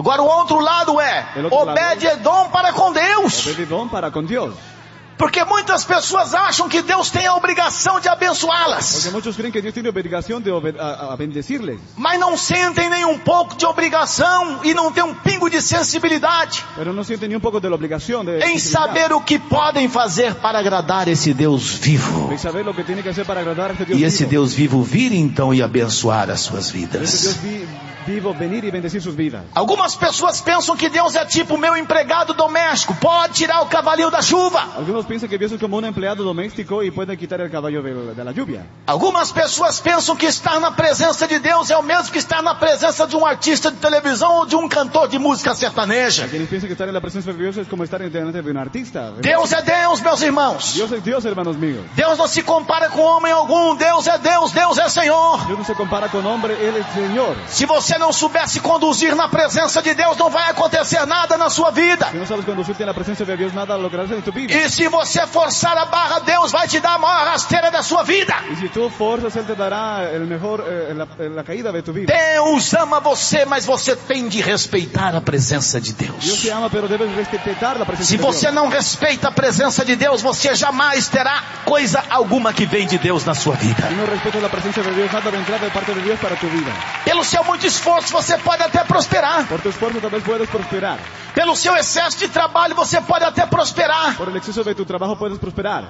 Agora o outro lado é Obed-Edom para com Deus. Obed-Edom para con Dios. Porque muitas pessoas acham que Deus tem a obrigação de abençoá-las. Porque muchos creen que Dios tiene obligación de a bendecirles. Mas não sentem nem um pouco de obrigação e não tem um pingo de sensibilidade. Pero no sienten ni un poco de la obligación de Em saber o que podem fazer para agradar esse Deus vivo. En saber lo que tiene que hacer para agradar a este Dios E esse vivo. Deus vivo vir então e abençoar as suas Este vidas. Dios vivo venir y bendecir sus vidas. Algumas pessoas pensam que Deus é tipo meu empregado doméstico. Pode tirar o cavalinho da chuva. Algunos piensan que Dios es como un empleado doméstico y puede quitar el caballo de la lluvia. Algumas pessoas pensam que estar na presença de Deus é o mesmo que estar na presença de um artista de televisão ou de um cantor de música sertaneja. Quienes piensan que estar en la presencia de Dios es como estar delante de un artista. Deus é Deus, meus irmãos. Dios es Dios, hermanos míos. Deus não se compara com homem algum. Deus é Deus, Deus é Senhor. Dios no se compara con hombre, Él es Señor. Se você não souber se conduzir na presença de Deus, não vai acontecer nada na sua vida. Si no sabes conducirte en la presencia de Dios, nada lograrás en tu vida. E se você forçar a barra, Deus vai te dar a maior rasteira da sua vida. Y si tú forzas, Él te dará el mejor, la caída de tu vida. Deus ama você, mas você tem de respeitar a presença de Dios Deus. te ama, pero debes respetar la Se presencia de você Dios. não respeita a presença de Deus, você jamais terá coisa alguma que vem de Deus na sua vida. Si no respetas la presencia de Dios, nada vendrá de parte de Dios para tu vida. Pelo seu muito esforço, você pode até prosperar. Por tu esfuerzo tal vez puedes prosperar. Pelo seu excesso de trabalho, você pode até prosperar. Por el exceso de tu trabajo puedes prosperar.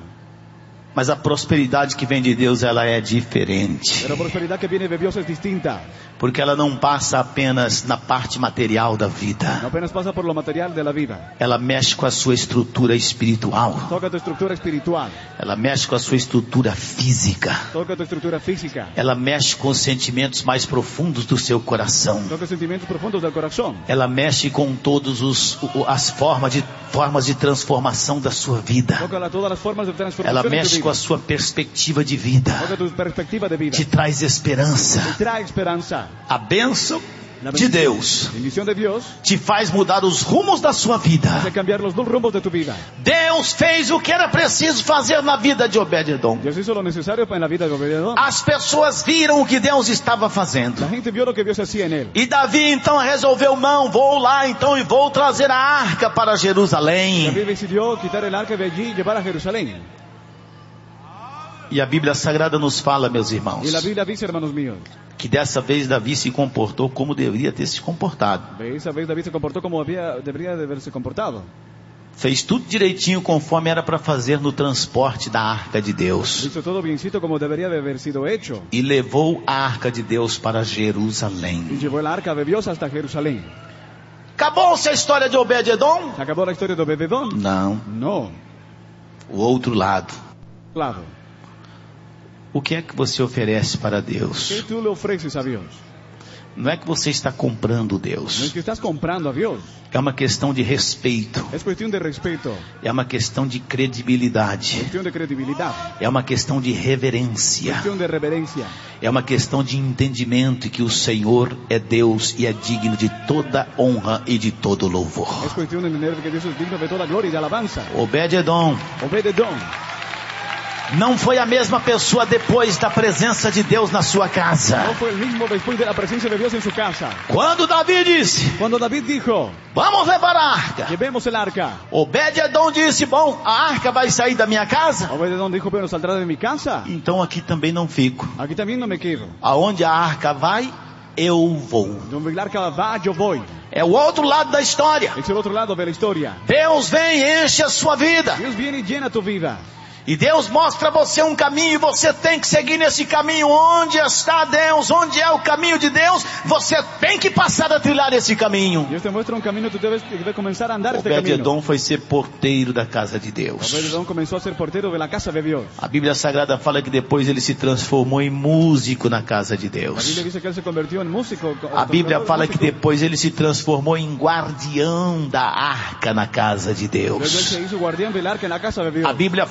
Mas a prosperidade que vem de Deus, ela é diferente. Pero la prosperidad que viene de Dios es distinta. Porque ela não passa apenas na parte material da No vida. apenas pasa por lo material de la vida. Ela mexe com a sua estrutura espiritual. Toca tu estructura espiritual. Ela mexe com a sua estrutura física. Toca tu estructura física. Ela mexe com os sentimentos mais profundos do seu coração. Toca sentimientos profundos del corazón. Ela mexe com todas as formas de transformação da sua vida. Toca todas las formas de Ela transformación en tu mexe vida. com a sua perspectiva de vida. Toca tu perspectiva de vida. Te traz esperança. Te trae esperanza. A bênção de Deus Bendición de Dios te faz mudar os rumos da sua vida. hace cambiar los dos rumbos de tu vida. Deus fez o que era preciso fazer na vida de Obed-Edom. Dios hizo lo necesario en la vida de Obed-Edom. As pessoas viram o que Deus estava fazendo. La gente vio lo que Dios hacía en él. E Davi então resolveu, não, vou lá então e vou trazer a arca para Jerusalém. David decidió quitar el arca de allí y llevar a Jerusalén. E a Bíblia Sagrada nos fala, meus Y irmãos, la Biblia dice, hermanos míos, que dessa vez Davi se comportou como deveria ter se comportado. esa vez David se comportó como debería de haberse comportado. Fez tudo direitinho conforme era para fazer no transporte da arca de Deus. Hizo todo biencito como debería de haber sido hecho. E levou a arca de Deus para Y Jerusalém. llevó el arca de Dios hasta Jerusalén. Acabou-se a história de Obed-Edom? ¿Se acabó la historia de Obed-Edom? Não. No. O outro lado. Claro. O que é que você oferece para Deus? ¿Qué tú le ofreces a Dios? Não é que você está comprando No es Deus. que estás comprando a Dios. É uma questão de respeito. Es cuestión de respeto. É uma questão de credibilidade. Cuestión de credibilidad. É uma questão de reverência. Cuestión de reverencia. É uma questão de entendimento que o Senhor é Deus e é digno de toda honra e de todo louvor. Es cuestión de entender que Dios es digno de toda gloria y de alabanza. Obed-Edom Obed-Edom não foi a mesma pessoa depois da presença de Deus na sua casa. no fue el mismo después de la presencia de Dios en su casa. Quando Davi disse, Cuando David dijo, vamos levar a arca, llevemos el arca, Obed-Edom disse, bom, a arca vai sair da minha casa, Obed-Edom dijo, pero saldrá de mi casa. então aqui também não fico. Aquí también no me quedo. Aonde a arca vai, eu vou. Donde el arca va, yo voy. É o outro lado da história. Es el otro lado de la historia. Deus vem e enche a sua vida. Dios viene y llena tu vida. E Deus mostra a você um caminho e você tem que seguir nesse caminho. Onde está Deus? Onde é o caminho de Deus? Você tem que passar a trilhar esse caminho. Dios te muestra un camino, tú debes comenzar a andar este camino. Obed-Edom foi ser porteiro da casa de Deus. Obed-Edom comenzó a ser portero de la casa de Dios. A Bíblia Sagrada fala que depois ele se transformou em músico na casa de La Biblia Deus. dice que él se convirtió en músico. A Bíblia tocador, fala que músico. depois ele se transformou em guardião da arca na casa de Luego él Deus. se hizo guardián del arca en la casa de Dios. A Bíblia fala que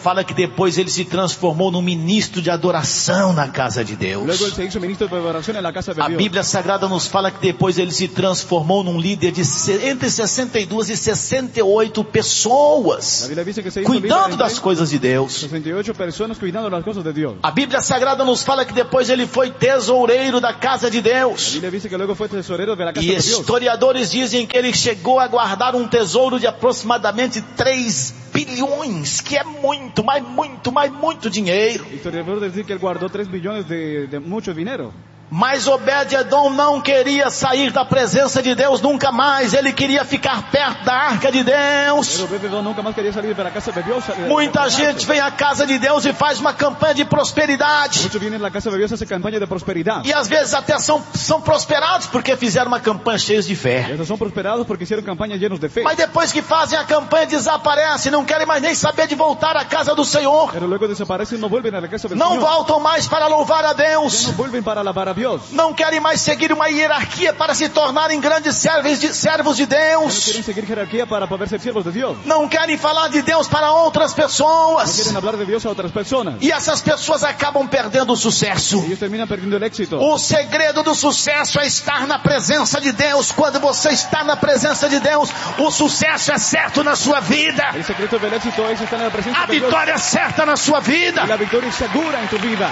depois ele se transformou num ministro de adoração na casa de Deus. Luego él se hizo ministro de adoración en la casa de A Dios. Bíblia Sagrada nos fala que depois ele se transformou num líder de entre 62 e 68 La pessoas, Biblia dice que se hizo cuidando líder das entre coisas de Deus. 68 personas cuidando las cosas de Dios. A Bíblia Sagrada nos fala que depois ele foi tesoureiro da casa de La Deus. Biblia dice que luego fue tesorero de la casa E de Dios. historiadores dizem que ele chegou a guardar um tesouro de aproximadamente 3 bilhões, que é muito, mas muito dinheiro. Historiadores dicen que él guardó 3 billones de mucho dinero. Mas Obed-Edom não queria sair da presença de Deus nunca mais. Ele queria ficar perto da arca de Deus. Pero Obed-Edom nunca más quería salir de la casa de Dios. Muita gente vem à casa de Deus e faz uma campanha de prosperidade. Muchos vienen a la casa de Dios, hace campaña de prosperidad. E às vezes até são prosperados porque fizeram uma campanha cheia de Y fé. estos son prosperados porque hicieron campañas llenos de fe. Mas depois que fazem a campanha desaparecem, não querem mais nem saber de voltar à casa do Senhor. Pero luego desaparecen y no vuelven a la casa del Não Señor. voltam mais para louvar a Ya Deus. no vuelven para alabar a Dios. Não querem mais seguir uma hierarquia para se tornarem grandes servos de Ya no Deus. quieren seguir jerarquía para poder ser siervos de Dios. Não querem falar de Deus para outras No pessoas. quieren hablar de Dios a otras personas. E essas pessoas acabam perdendo o sucesso. Ellos terminan perdiendo el éxito. O segredo do sucesso é estar na presença de Deus. Quando você está na presença de Deus, o sucesso é certo na sua vida. El secreto del éxito es estar en la presencia A de Dios. vitória é certa na sua Y vida. la victoria es segura en tu vida.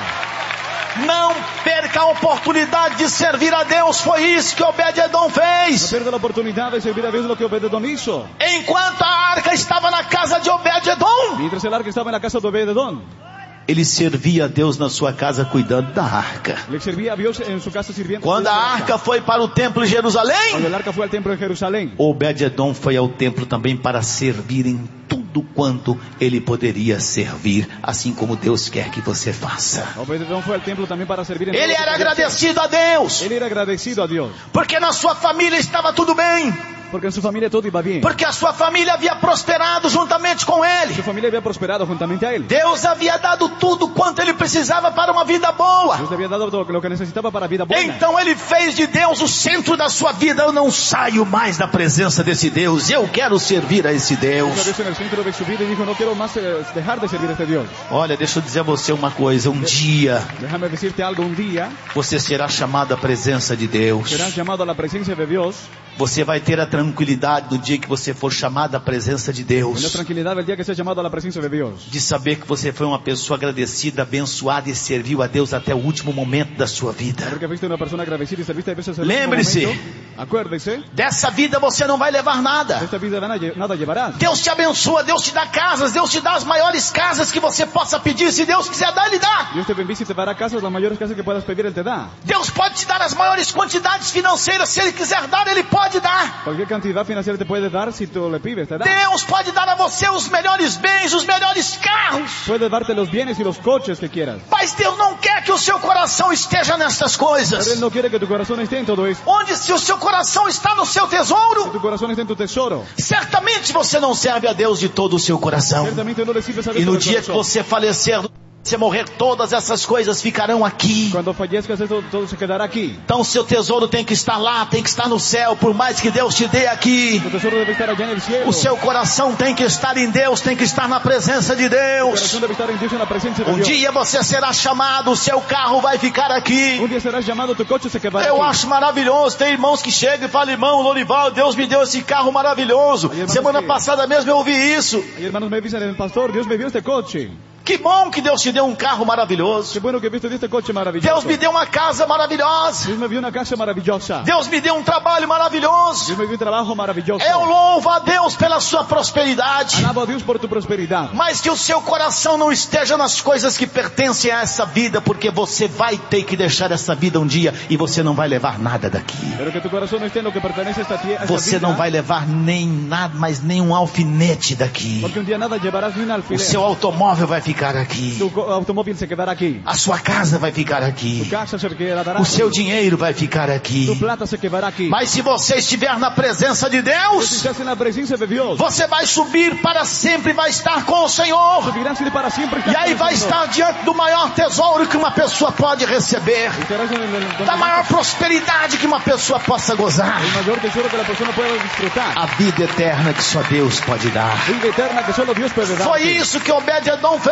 Não perca a oportunidade de servir a Deus. Foi isso que Obed-Edom No fez. pierda la oportunidad de servir a Dios, lo que Obed-Edom hizo. Enquanto a arca estava na casa de Obed-Edom, Mientras el arca estaba en la casa de Obed-Edom, ele servia a Deus na sua casa cuidando da arca. le servía a Dios en su casa sirviendo. Quando a arca foi para o templo em Cuando Jerusalém, el arca fue al templo de Jerusalén, Obed-Edom foi ao templo também para servir em tudo quanto ele poderia servir, assim como Deus quer que você faça. Obed-Edom fue al templo también para servir en Ele todo lo que era podía hacer. agradecido a Deus, Él era agradecido a Dios, porque na sua família estava tudo bem, porque en su familia todo iba bien. porque a sua família havia prosperado juntamente com Su ele. familia había prosperado juntamente a él. Deus havia dado tudo quanto ele precisava para uma vida boa. Dios le había dado todo lo que necesitaba para vida buena. Então ele fez de Deus o centro da sua vida. Eu não saio mais da presença desse Deus. Eu quero servir a esse Puso a Deus. Dios en el centro de su vida y dijo, no quiero más dejar de servir a este Dios. Olha, deixa eu dizer a você uma coisa. Um dia Déjame decirte algo, un día você será chamado à presença de Deus. serás llamado a la presencia de Dios. Você vai ter a tranquilidade no dia que você for chamado à presença de Tendrás Deus, tranquilidad el día que seas llamado a la presencia de Dios. de saber que você foi uma pessoa agradecida, abençoada e serviu a Deus até o último momento da sua vida. Porque fuiste una persona agradecida y serviste a Dios hasta el Lembre-se. último momento. Acuérdese, Dessa vida você não vai levar de nada. esta vida nada llevarás. Deus te abençoa, Deus te dá casas, Deus te dá as maiores casas que você possa pedir. Se Deus quiser dar, Ele dá. Dios te bendice y te dará casas, las mayores casas que puedas pedir, Él te da. Deus pode te dar as maiores quantidades financeiras. Se Ele quiser dar, Ele pode dar. Cualquier cantidad financiera te puede dar si tú le pides, te da. Deus pode dar a você os melhores bens, os melhores carros. Puede darte los bienes y los coches que quieras. Mas Deus não quer que o seu coração esteja nessas Pero Él coisas. no quiere que tu corazón esté en todo esto. Onde se o seu coração está no seu Si tesouro, tu corazón está en tu tesoro, certamente você não serve a Deus de todo o seu coração. ciertamente no le sirves a E Dios no con el dia que corazón. você falecer, você morrer, todas essas coisas ficarão aqui. Cuando fallezcas, esto todo se quedará aquí. Então seu tesouro tem que estar lá, tem que estar no céu, por mais que Deus te dê aqui. Tu tesoro debe estar allá en el cielo. O seu coração tem que estar em Deus, tem que estar na presença de Tu Deus. corazón debe estar en Dios, en la presencia de Um Dios. dia você será chamado, o seu carro vai ficar aqui. Un día serás llamado, tu coche se quedará Eu aquí. acho maravilhoso, tem irmãos que chegam e falam, irmão Lorival, Deus me deu esse carro maravilhoso. Semana passada mesmo eu ouvi isso. Y hermanos me dicen, pastor, Dios me dio este coche. Que bom que Deus te deu um carro maravilhoso. Qué bueno que viste este coche maravilloso. Deus me deu uma casa maravilhosa. Dios me dio una casa maravillosa. Deus me deu um trabalho maravilhoso. Dios me dio un trabajo maravilloso. Eu louvo a Deus pela sua prosperidade. Alabo a Dios por tu prosperidad. Mas que o seu coração não esteja nas coisas que pertencem a essa vida, porque você vai ter que deixar essa vida um dia e você não vai levar nada daqui. Pero que tu corazón no esté en lo que pertenece a esta tierra. Você não vai levar nem nada, mas nem um alfinete daqui. Porque un día nada llevarás ni un O alfiler. seu automóvel vai ficar aqui. Tu automóvil se quedará aquí. A sua casa vai ficar Tu aqui. casa se quedará O seu aquí. dinheiro vai ficar Tu aqui. plata se quedará aquí. Mas se você estiver na presença de Si Deus, estás en la presencia de Dios, você vai subir para sempre, vai estar com o Senhor. subirás y para siempre. E aí vai estar diante do maior tesouro que uma pessoa pode receber. Estarás en el Da maior prosperidade que uma pessoa possa gozar. el mayor tesoro que la persona pueda disfrutar. A vida eterna que só Deus pode dar. Vida eterna que solo Dios puede dar. Foi isso que Obed-Edom fez.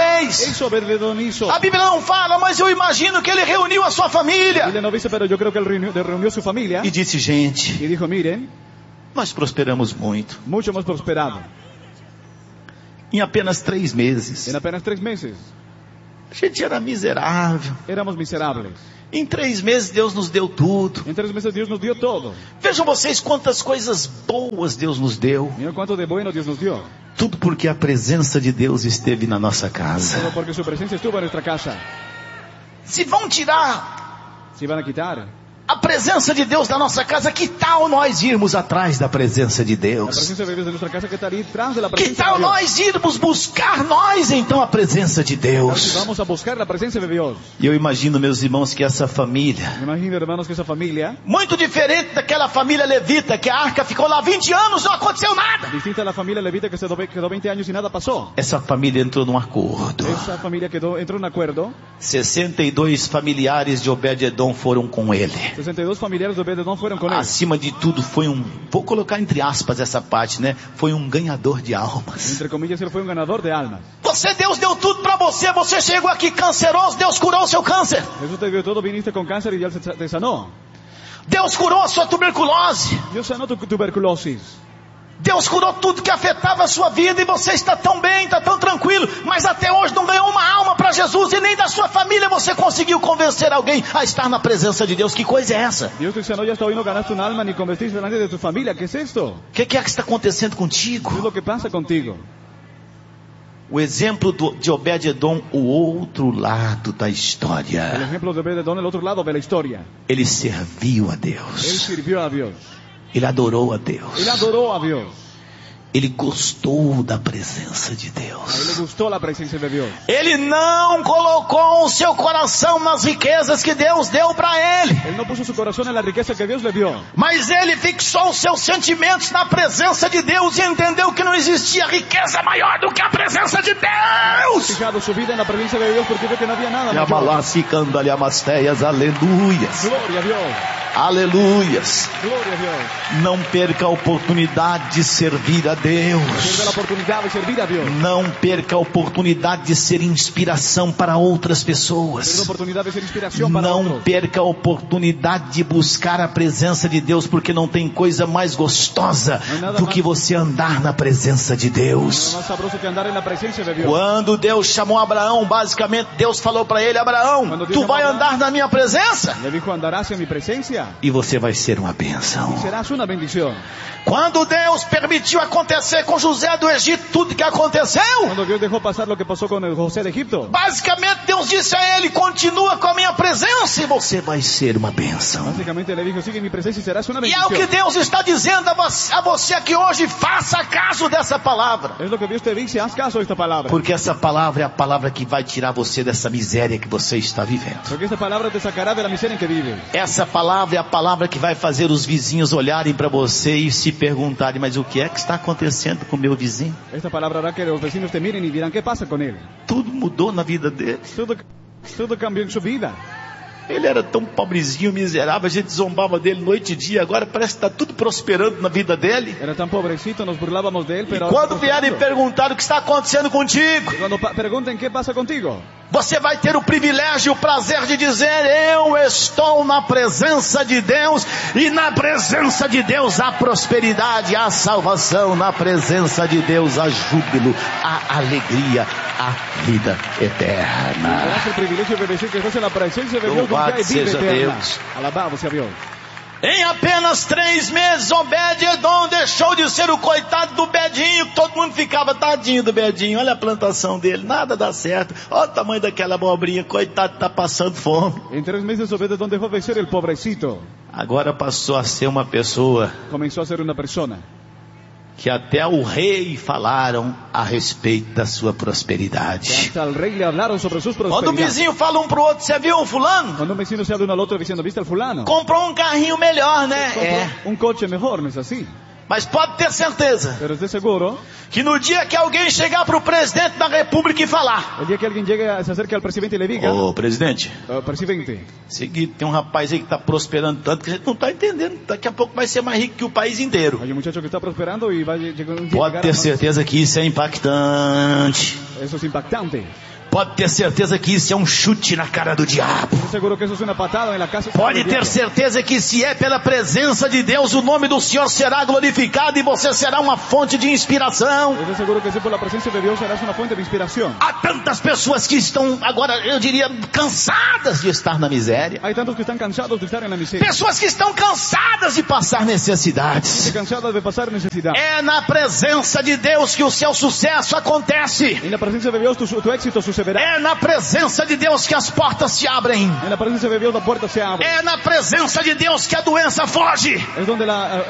fez. Eso Obed-Edom hizo. A Bíblia não fala, mas eu imagino que ele reuniu a sua família. Biblia no dice, pero yo creo que él reunió su familia E disse, gente, y dijo, miren, nós prosperamos muito. mucho hemos prosperado. Em apenas 3 meses. En apenas 3 meses A gente era miserável. éramos miserables. Em 3 meses Deus nos deu tudo. En 3 meses Dios nos dio todo. Vejam vocês quantas coisas boas Deus nos deu. Miren cuánto de bueno Dios nos dio. Tudo porque a presença de Deus esteve na nossa casa. Todo porque su presencia estuvo en nuestra casa. Se vão tirar Si van a quitar a presença de Deus da nossa casa, que tal nós irmos atrás da presença de la Deus? presencia de Dios de nuestra casa, que estaría detrás de la Que presencia tal de Dios. nós irmos buscar nós então a presença de Deus? Vamos a buscar la presencia de Dios. E eu imagino, meus irmãos, que essa família, Me imagino, hermanos, que esa familia, muito diferente daquela família levita, que a arca ficou lá 20 anos, não aconteceu nada. distinta a la familia levita que quedó 20 años y nada pasó. Essa família entrou num acordo. Esa familia entró en un acuerdo. 62 familiares de Obed-Edom foram com ele. 62 familiares de Obed-Edom fueron con él. Acima de tudo foi vou colocar entre aspas essa parte, né? Foi um ganhador de almas. Entre comillas, él fue un ganador de almas. Deus deu tudo para você. Você chegou aqui canceroso, Deus curou o seu câncer. Jesús te dio todo, viniste con cáncer y Dios te sanó. Deus curou a sua tuberculose. Dios sanó tu tuberculosis. Deus curou tudo que afetava a sua vida e você está tão bem, está tão tranquilo, mas até hoje não ganhou uma alma para Jesus e nem da sua família você conseguiu convencer alguém a estar na presença de Deus. Que coisa é essa? Dios te sanó y hasta hoy no ganaste un alma ni convertiste delante de tu familia. ¿Qué es esto? O que é que está acontecendo ¿Qué es contigo? lo que pasa contigo? O exemplo de Obed-Edom, o outro lado da El história. ejemplo de Obed-Edom, el otro lado de la historia. Ele serviu a Él Deus. sirvió a Dios. Ele adorou a Deus. Él adoró a Dios. Ele gostou da presença de A él Deus. le gustó la presencia de Dios. Ele não colocou o seu coração nas riquezas que Deus deu para ele. Él no puso su corazón en la riqueza que Dios le dio. Mas ele fixou os seus sentimentos na presença de Deus e entendeu que não existia riqueza maior do que a presença de Deus. Fijado su vida en la presencia de Dios porque vio que no había nada mayor. Aleluias. Gloria a Dios. Aleluias. Gloria a Dios. Não perca a oportunidade de servir a Deus. Pierda la oportunidad de servir a Dios. Não perca a oportunidade de ser inspiração para outras Pierda la pessoas. oportunidad de ser inspiración para Não otros. perca a oportunidade de buscar a presença de Deus, porque não tem coisa mais gostosa do que você andar na presença de Nada Deus. más sabroso que andar en la presencia de Dios. Quando Deus chamou Abraão, basicamente Deus falou para ele: Abraão, Quando Deus tu vai chamou andar na minha presença Le dijo, andarás en mi presencia e você vai ser uma bênção. y serás una bendición. Quando Deus permitiu acontecer com José do Egito tudo que aconteceu, Cuando Dios dejó pasar lo que pasó con el José de Egipto, basicamente Deus disse a ele: continua com a minha presença e você vai ser uma bênção. básicamente le dijo, sigue en mi presencia y serás una E é o que bendición. Deus está dizendo a você aqui hoje: faça caso dessa palavra. Es lo que Dios te dice, haz caso a esta palabra. Porque essa palavra é a palavra que vai tirar você dessa miséria que você está vivendo. Porque esta palabra te sacará de la miseria en que vives. Essa palavra é a palavra que vai fazer os vizinhos olharem para você e se perguntarem: mas o que é que está acontecendo com o meu vizinho? Esta palabra hará que los vecinos te miren y dirán, ¿qué pasa con él? Tudo mudou na vida dele. Todo cambió en su vida. Ele era tão pobrezinho, miserável, a gente zombava dele noite e dia, agora parece que está tudo prosperando na vida dele. Era tan pobrecito, nos burlábamos de él, E pero quando vierem perguntar o que está acontecendo contigo, cuando pregunten qué pasa contigo, você vai ter o privilégio e o prazer de dizer: eu estou na presença de Deus, e na presença de Deus há prosperidade, há salvação, na presença de Deus há júbilo, há alegria, há vida eterna. tendrás el privilegio de decir que estás en la presencia de Dios donde Louvado hay vida seja eterna. Deus. Alabado sea Dios. Em apenas 3 meses, Obed-Edom deixou de ser o coitado do Bedinho, que todo mundo ficava: tadinho do Bedinho, olha a plantação dele, nada dá certo, olha o tamanho daquela abobrinha, coitado, está passando fome. En 3 meses Obed-Edom dejó de ser el pobrecito. Agora passou a ser uma pessoa Comenzó a ser una persona que até o rei falaram a respeito da sua que prosperidade. hasta al rey le hablaron sobre sus Quando o prosperidades. vizinho fala um pro outro: você viu o fulano? Cuando un vecino se habla uno al otro diciendo, ¿viste al fulano? Comprou um carrinho melhor, né? Compró É, un coche mejor, ¿no es así? mas pode ter certeza Pero esté seguro, que no dia que alguém chegar pro presidente da república e falar: el día que alguien llegue, se acerque al presidente y le diga, ô presidente, presidente, seguinte, tem um rapaz aí que está prosperando tanto que a gente não está entendendo, daqui a pouco vai ser mais rico que o país inteiro. hay un muchacho que está prosperando y va a llegar un día Pode ter certeza que isso é impactante. Eso es impactante. Pode ter certeza que isso é um chute na cara do diabo. Seguro que eso es una patada en la casa. Pode ter certeza que se é pela presença de Deus, o nome do Senhor será glorificado e você será uma fonte de inspiração. Estoy seguro que si por la presencia de Dios serás una fuente de inspiración. Há tantas pessoas que estão, agora eu diria, cansadas de estar na miséria. Hay tantos que están cansados de estar en la miseria. Pessoas que estão cansadas de passar necessidades. Cansadas de pasar necesidad. É na presença de Deus que o seu sucesso acontece. En la presencia de Dios tu éxito sucederá. É na presença de Deus que as portas se abrem. En la presencia de Dios la puerta se abre. É na presença de Deus que a doença foge. Es donde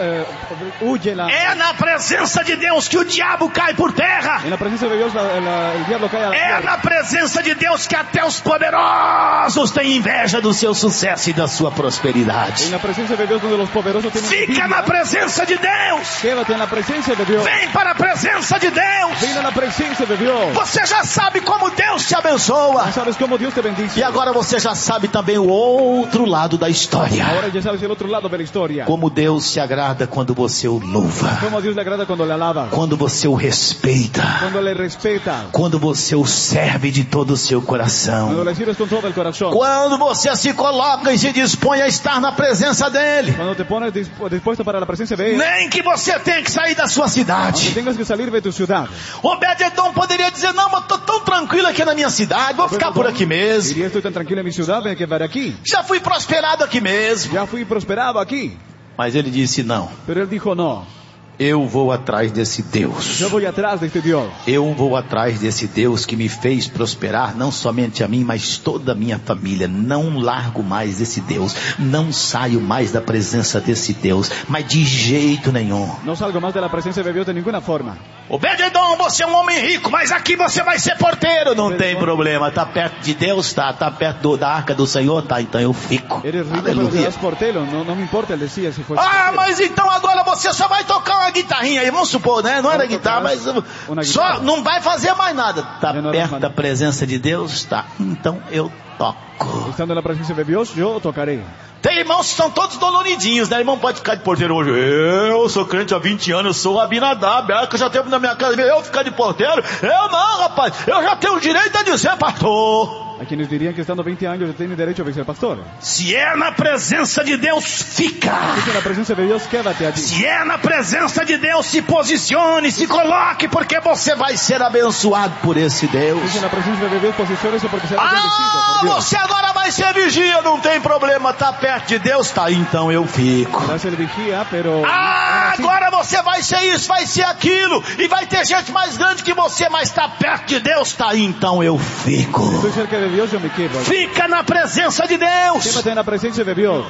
huye la. É na presença de Deus que o diabo cai por terra. En la presencia de Dios el diablo cae a la É tierra. na presença de Deus que até os poderosos têm inveja do seu sucesso e da sua prosperidade. En la presencia de Dios donde los poderosos tienen Fica envidia. na presença de Deus. Quédate en la presencia de Dios. Vem para a presença de Deus. Ven a la presencia de Dios. Você já sabe como Deus te abençoa. Sabes cómo Dios te bendice. E agora você já sabe também o outro lado da história. Ahora ya sabes el otro lado de la historia. Como Deus se agrada quando você o louva. Cómo a Dios le agrada cuando le alaba. Quando você o respeita. Cuando le respeta. Quando você o serve de todo o seu coração. Cuando le sirves con todo el corazón. Quando você se coloca e se dispõe a estar na presença dele. Cuando te pones dispuesto para la presencia de Él. Nem que você tenha que sair da sua Aunque cidade. tengas que salir de tu ciudad. Obed-Edom poderia dizer, não, mas estou tão tranquilo aqui na minha cidade, vou ficar por aqui mesmo. Diría, estoy tan tranquilo en mi ciudad, voy a quedar aquí. Já fui prosperado aqui mesmo. Ya fui prosperado aquí. Mas ele disse, não, Pero él dijo, no, eu vou atrás desse Deus. yo voy atrás de este Dios. Eu vou atrás desse Deus que me fez prosperar, não somente a mim, mas toda a minha família. Não largo mais esse Deus. Não saio mais da presença desse Deus. Mas de jeito nenhum. No salgo más de la presencia de Dios de ninguna forma. Obed-Edom, você é um homem rico, mas aqui você vai ser porteiro. Não tem problema. Tá perto de Deus? Tá perto da arca do Senhor? Tá, então eu fico. Eres rico, pero Aleluia. serás portero. No me importa, él decía, si fuese Ah, portero. mas então agora você só vai tocar uma guitarrinha aí, vamos supor, né? Não era guitarra, mas só não vai fazer mais nada. Tá perto da presença de Deus? Tá, então eu toco. Estando en la presencia de Dios, yo tocaré. Tem irmãos que estão todos doloridinhos, né? Irmão pode ficar de porteiro hoje. Eu sou crente há 20 anos, eu sou o Abinadab. Que eu já tenho na minha casa, eu ficar de porteiro? Eu não, rapaz. Eu já tenho o direito de ser pastor. Hay quienes dirían que estando 20 años ya tienen derecho a ser pastor. Se é na presença de Deus, fica. En la presencia de Dios, quédate allí. Se é na presença de Deus, se posicione, se coloque, porque você vai ser abençoado por esse Deus. En la presencia de Dios, posiciónese porque serás bendecido Ah, por Dios. você agora vai ser vigia, não tem problema, tá perto de Deus, tá, então eu fico. Serás el vigía, pero... Ah, agora você vai ser isso, vai ser aquilo, e vai ter gente mais grande que você, mas tá perto de Deus, tá, então eu fico. Estoy cerca de Dios, yo me quedo. Fica na presença de Deus. Quédate en la presencia de Dios.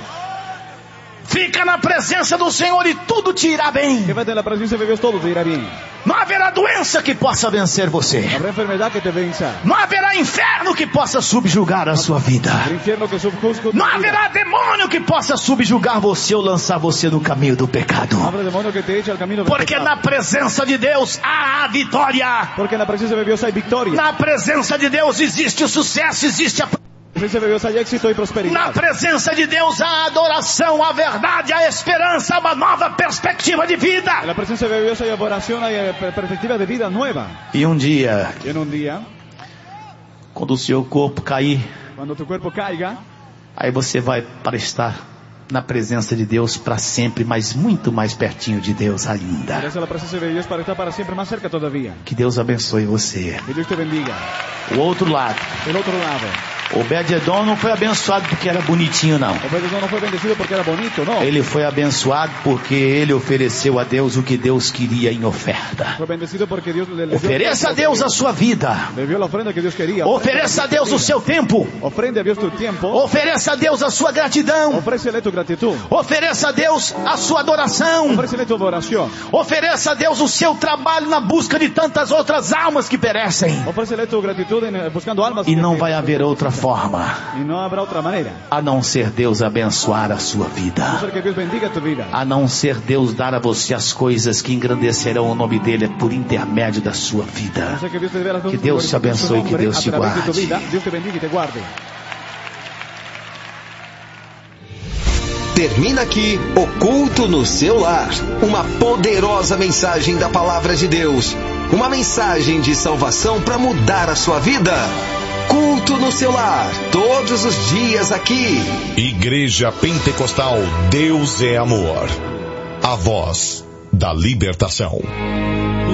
Fica na presença do Senhor e tudo te irá bem. Quédate en la presencia de Dios, todo te irá bien. Não haverá doença que possa vencer você. Habrá enfermedad que te venza. Não haverá inferno que possa subjugar a sua vida. El infierno que subjuzga tu Não vida. haverá demônio que possa subjugar você ou lançar você no caminho do pecado. Habrá demonio que te eche al camino del Porque pecado. na presença de Deus há a vitória. Porque en la presencia de Dios hay victoria. Na presença de Deus existe o sucesso, existe a... En la presencia de Dios hay éxito y Na prosperidad. presença de Deus há a adoração, a verdade, a esperança, uma nova perspectiva de En vida. la presencia de Dios hay adoración, hay perspectiva de vida nueva. E um dia, Y en un día, quando o seu corpo cair, cuando tu cuerpo caiga, aí você vai para estar na presença de Deus para sempre, mas muito mais pertinho de Deus ainda. irás a la presencia de Dios para estar para siempre más cerca todavía. Que Deus abençoe você. Que Dios te bendiga. O outro lado, El otro lado. Obed-Edom não foi abençoado porque era bonitinho, não. Obed-Edom no fue bendecido porque era bonito, no. Ele foi abençoado porque ele ofereceu a Deus o que Deus queria em oferta. Fue bendecido porque Dios le dio... Ofereça a Deus a sua vida. Le dio la ofrenda que Dios quería. Ofereça a Deus o seu tempo. Ofrende a Dios tu tiempo. Ofereça a Deus a sua gratidão. Ofrécele tu gratitud. Ofereça a Deus a sua adoração. Ofrécele tu adoración. Ofereça a Deus o seu trabalho na busca de tantas outras almas que perecem. Ofrécele tu gratitud buscando almas. E não vai haver outra forma Y no habrá otra manera. a não ser Deus abençoar a sua A vida. no ser que Dios bendiga tu vida. A não ser Deus dar a você as coisas que engrandecerão o nome dele por intermédio da sua A no vida. ser que Dios te dé las cosas Que Deus te glorifiquen su abençoe, que nombre Deus te a través de tu guarde. vida. Dios te bendiga y te guarde. Termina aqui o Culto no Seu Lar. Uma poderosa mensagem da Palavra de Deus. Uma mensagem de salvação para mudar a sua vida. culto no seu lar, todos os dias aqui. Igreja Pentecostal Deus é Amor. A voz da libertação.